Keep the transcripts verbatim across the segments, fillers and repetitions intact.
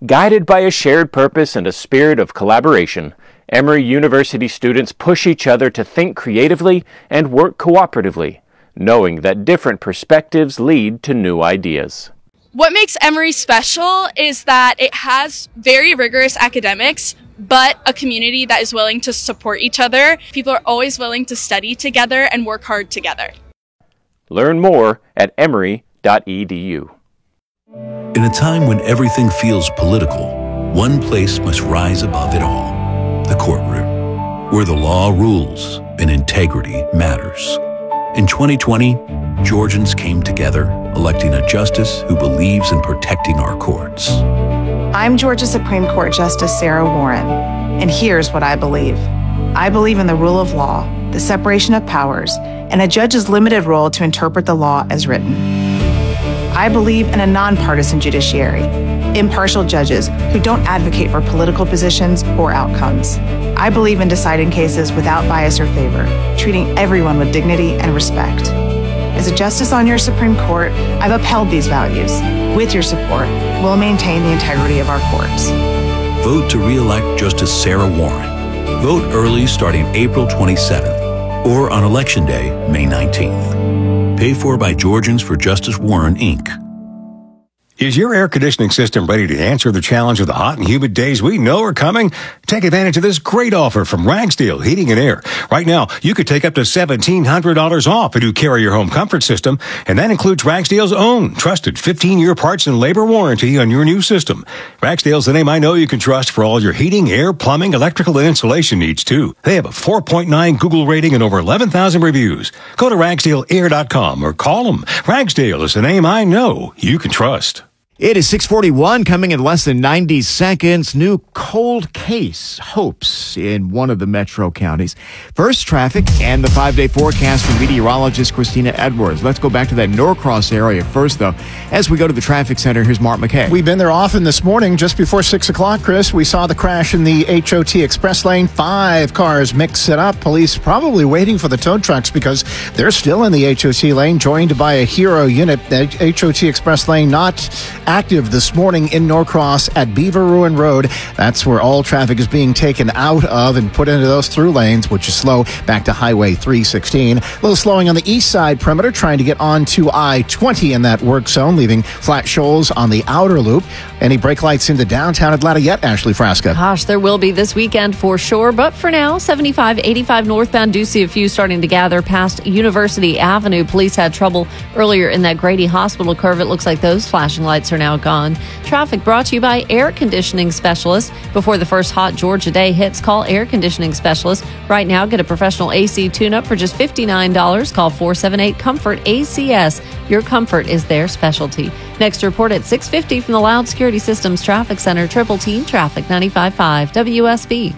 Guided by a shared purpose and a spirit of collaboration, Emory University students push each other to think creatively and work cooperatively, knowing that different perspectives lead to new ideas. What makes Emory special is that it has very rigorous academics, but a community that is willing to support each other. People are always willing to study together and work hard together. Learn more at emory dot e d u. In a time when everything feels political, one place must rise above it all. The courtroom, where the law rules and integrity matters. In twenty twenty, Georgians came together, electing a justice who believes in protecting our courts. I'm Georgia Supreme Court Justice Sarah Warren, and here's what I believe. I believe in the rule of law, the separation of powers, and a judge's limited role to interpret the law as written. I believe in a nonpartisan judiciary, impartial judges who don't advocate for political positions or outcomes. I believe in deciding cases without bias or favor, treating everyone with dignity and respect. As a justice on your Supreme Court, I've upheld these values. With your support, we'll maintain the integrity of our courts. Vote to re-elect Justice Sarah Warren. Vote early starting April twenty-seventh or on Election Day, May nineteenth. Paid for by Georgians for Justice Warren, Incorporated. Is your air conditioning system ready to answer the challenge of the hot and humid days we know are coming? Take advantage of this great offer from Ragsdale Heating and Air. Right now, you could take up to seventeen hundred dollars off a new Carrier Home Comfort system, and that includes Ragsdale's own trusted fifteen-year parts and labor warranty on your new system. Ragsdale's the name I know you can trust for all your heating, air, plumbing, electrical, and insulation needs, too. They have a four point nine Google rating and over eleven thousand reviews. Go to ragsdale air dot com or call them. Ragsdale is the name I know you can trust. It is six forty-one, coming in less than ninety seconds. New cold case hopes in one of the metro counties. First, traffic and the five-day forecast from meteorologist Christina Edwards. Let's go back to that Norcross area first, though. As we go to the traffic center, here's Mark McKay. We've been there often this morning. Just before six o'clock, Chris, we saw the crash in the H O T Express lane. Five cars mix it up. Police probably waiting for the tow trucks because they're still in the H O T lane, joined by a Hero unit. The H O T Express lane not active this morning in Norcross at Beaver Ruin Road. That's where all traffic is being taken out of and put into those through lanes, which is slow back to Highway three sixteen. A little slowing on the east side perimeter, trying to get onto I twenty in that work zone, leaving flat shoals on the outer loop. Any brake lights into downtown Atlanta yet, Ashley Frasca? Gosh, there will be this weekend for sure. But for now, seventy-five eighty-five northbound, do see a few starting to gather past University Avenue. Police had trouble earlier in that Grady Hospital curve. It looks like those flashing lights are now gone. Traffic brought to you by Air Conditioning Specialist. Before the first hot Georgia day hits, call Air Conditioning Specialist. Right now, get a professional A C tune-up for just fifty-nine dollars. Call four seven eight, COMFORT A C S. Your comfort is their specialty. Next report at six fifty from the Loud Security Systems Traffic Center. Triple T Traffic ninety-five point five W S B.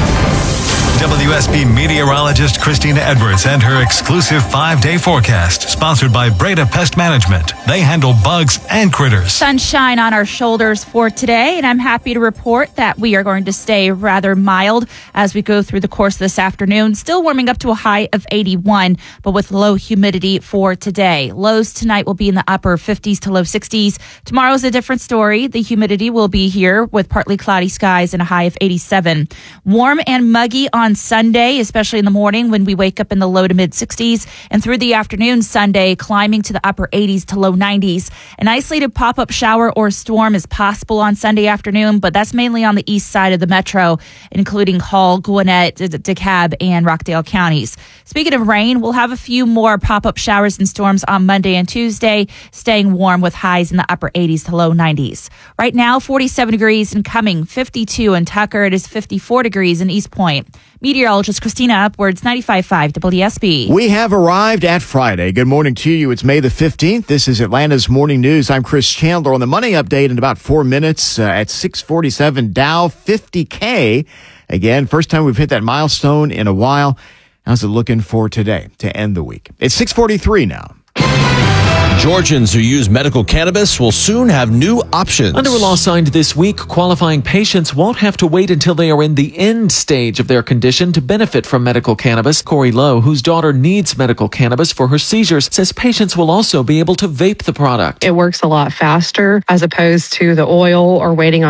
W S B meteorologist Christina Edwards and her exclusive five-day forecast, sponsored by Breda Pest Management. They handle bugs and critters. Sunshine on our shoulders for today, and I'm happy to report that we are going to stay rather mild as we go through the course of this afternoon. Still warming up to a high of eighty-one, but with low humidity for today. Lows tonight will be in the upper fifties to low sixties. Tomorrow's a different story. The humidity will be here with partly cloudy skies and a high of eighty-seven. Warm and muggy on Sunday, especially in the morning when we wake up in the low to mid sixties, and through the afternoon Sunday climbing to the upper eighties to low nineties. An isolated pop-up shower or storm is possible on Sunday afternoon, but that's mainly on the east side of the metro, including Hall, Gwinnett, De- DeKalb, and Rockdale counties. Speaking of rain, we'll have a few more pop-up showers and storms on Monday and Tuesday, staying warm with highs in the upper eighties to low nineties. Right now, forty-seven degrees in Cumming, fifty-two in Tucker. It is fifty-four degrees in East Point. Meteorologist Christina Upwards, ninety-five point five W S B. We have arrived at Friday. Good morning to you. It's May the fifteenth. This is Atlanta's Morning News. I'm Chris Chandler on the Money Update in about four minutes uh, at six forty-seven. Dow fifty K. Again, first time we've hit that milestone in a while. How's it looking for today to end the week? It's six forty-three now. Georgians who use medical cannabis will soon have new options. Under a law signed this week, qualifying patients won't have to wait until they are in the end stage of their condition to benefit from medical cannabis. Corey Lowe, whose daughter needs medical cannabis for her seizures, says patients will also be able to vape the product. It works a lot faster as opposed to the oil or waiting on